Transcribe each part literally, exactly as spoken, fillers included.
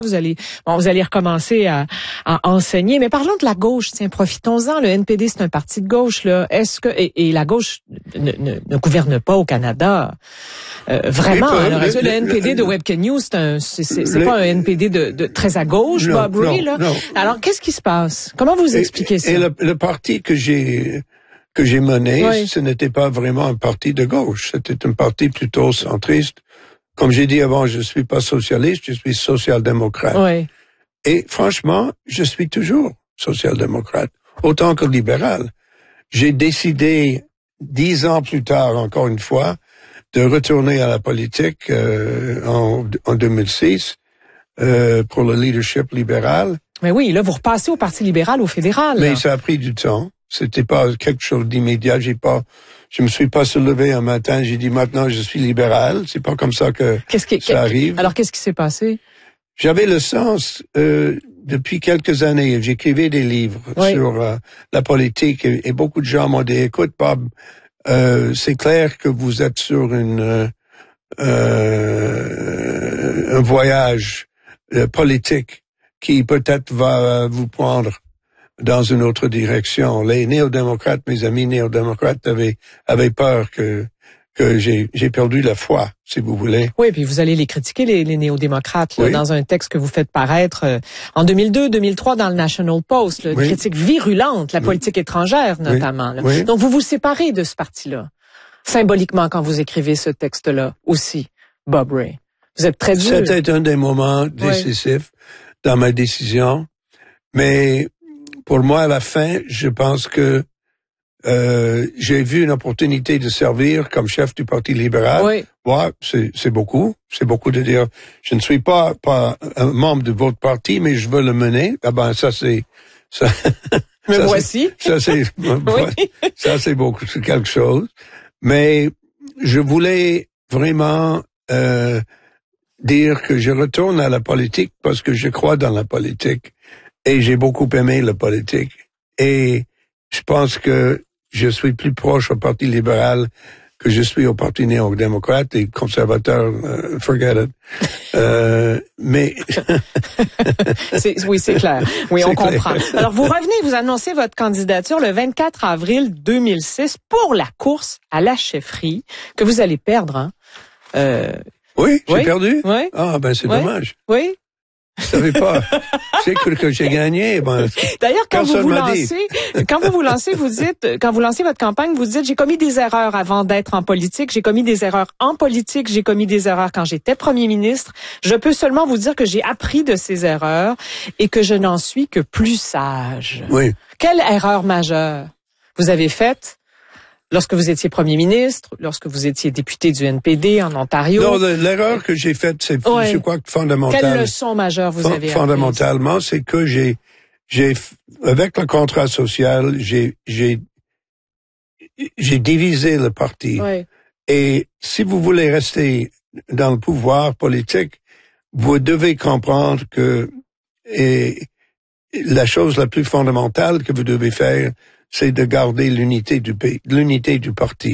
Vous allez, bon, vous allez recommencer à, à enseigner. Mais parlons de la gauche. Tiens, profitons-en. Le N P D, c'est un parti de gauche, là. Est-ce que, et, et la gauche ne, ne, ne gouverne pas au Canada. Euh, vraiment. Pas, alors, le, le N P D le, de Webken News, c'est un, c'est, c'est, c'est pas un N P D de, de très à gauche, non, Bob Rae, là. Non. Alors, qu'est-ce qui se passe? Comment vous expliquez et, ça? Et le, le parti que j'ai, que j'ai mené, oui. ce n'était pas vraiment un parti de gauche. C'était un parti plutôt centriste. Comme j'ai dit avant, je suis pas socialiste, je suis social-démocrate. Oui. Et franchement, je suis toujours social-démocrate, autant que libéral. J'ai décidé, dix ans plus tard, encore une fois, de retourner à la politique euh, en, en deux mille six euh, pour le leadership libéral. Mais oui, là, vous repassez au Parti libéral, au fédéral. Mais là. ça a pris du temps. C'était pas quelque chose d'immédiat. J'ai pas, je me suis pas soulevé un matin. J'ai dit maintenant je suis libéral. C'est pas comme ça que qu'est-ce qui, ça arrive. Alors qu'est-ce qui s'est passé? J'avais le sens euh, depuis quelques années. J'écrivais des livres oui. sur euh, la politique et, et beaucoup de gens m'ont dit écoute Bob, euh, c'est clair que vous êtes sur une euh, euh, un voyage euh, politique qui peut-être va vous prendre dans une autre direction. Les néo-démocrates, mes amis néo-démocrates avaient, avaient peur que, que j'ai, j'ai perdu la foi, si vous voulez. Oui, puis vous allez les critiquer, les, les néo-démocrates, là, oui. dans un texte que vous faites paraître euh, en deux mille deux deux mille trois dans le National Post, là, une oui. critique virulente, la politique oui. étrangère notamment. Là. Oui. Donc vous vous séparez de ce parti-là, symboliquement quand vous écrivez ce texte-là aussi, Bob Rae. Vous êtes très dur. C'était un des moments décisifs oui. dans ma décision, mais pour moi, à la fin, je pense que euh, j'ai vu une opportunité de servir comme chef du Parti libéral. Oui. Ouais, c'est, c'est beaucoup. C'est beaucoup de dire, je ne suis pas, pas un membre de votre parti, mais je veux le mener. Ah ben, ça, c'est... Ça, me ça, voici. C'est, ça, c'est... oui. Ça, c'est beaucoup, c'est quelque chose. Mais je voulais vraiment euh, dire que je retourne à la politique parce que je crois dans la politique. Et j'ai beaucoup aimé la politique. Et je pense que je suis plus proche au Parti libéral que je suis au Parti néo-démocrate et conservateur, uh, forget it. Euh, mais... c'est, oui, c'est clair. Oui, c'est on clair. comprend. Alors, vous revenez, vous annoncez votre candidature le vingt-quatre avril deux mille six pour la course à la chefferie que vous allez perdre, hein? Euh... Oui, j'ai oui? perdu? Oui. Ah, ben c'est oui? dommage. Oui. Je savais pas. C'est que, que j'ai gagné. Ben, d'ailleurs, quand vous vous lancez, quand vous vous lancez, vous dites, quand vous lancez votre campagne, vous dites, j'ai commis des erreurs avant d'être en politique. J'ai commis des erreurs en politique. J'ai commis des erreurs quand j'étais premier ministre. Je peux seulement vous dire que j'ai appris de ces erreurs et que je n'en suis que plus sage. Oui. Quelle erreur majeure vous avez faite lorsque vous étiez premier ministre, lorsque vous étiez député du N P D en Ontario? Non, l'erreur que j'ai faite, c'est, ouais. je crois que fondamental. Quelle leçon majeure vous avez apprise? Fondamentalement, c'est que j'ai, j'ai, avec le contrat social, j'ai, j'ai, j'ai divisé le parti. Ouais. Et si vous voulez rester dans le pouvoir politique, vous devez comprendre que, et, la chose la plus fondamentale que vous devez faire, c'est de garder l'unité du pays, l'unité du parti.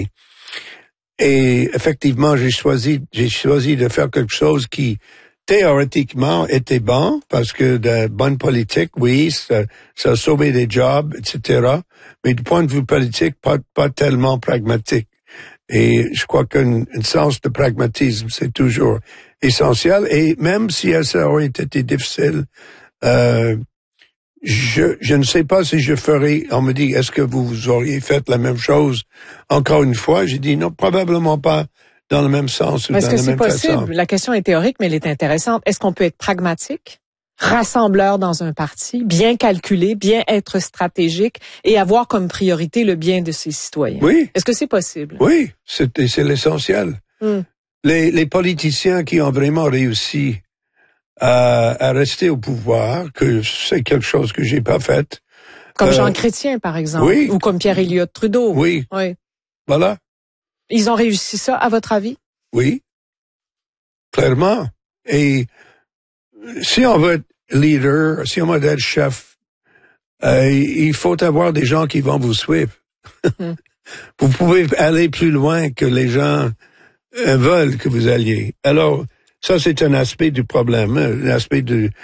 Et effectivement, j'ai choisi, j'ai choisi de faire quelque chose qui, théoriquement, était bon, parce que de bonne politique, oui, ça, ça a sauvé des jobs, et cetera. Mais du point de vue politique, pas, pas tellement pragmatique. Et je crois qu'un sens de pragmatisme, c'est toujours essentiel. Et même si ça aurait été difficile, euh, Je, je ne sais pas si je ferai, on me dit, est-ce que vous auriez fait la même chose encore une fois? J'ai dit non, probablement pas dans le même sens ou dans la même façon. Est-ce que c'est possible? La question est théorique, mais elle est intéressante. Est-ce qu'on peut être pragmatique, rassembleur dans un parti, bien calculer, bien être stratégique et avoir comme priorité le bien de ses citoyens? Oui. Est-ce que c'est possible? Oui, c'est, c'est l'essentiel. Mm. Les, les politiciens qui ont vraiment réussi À, à rester au pouvoir, que c'est quelque chose que j'ai pas fait. Comme euh, Jean Chrétien, par exemple. Oui. Ou comme Pierre Elliott Trudeau. Oui. Oui. Voilà. Ils ont réussi ça, à votre avis? Oui. Clairement. Et si on veut être leader, si on veut être chef, euh, il faut avoir des gens qui vont vous suivre. Mm. Vous pouvez aller plus loin que les gens euh, veulent que vous alliez. Alors, ça, c'est un aspect du problème, un aspect de,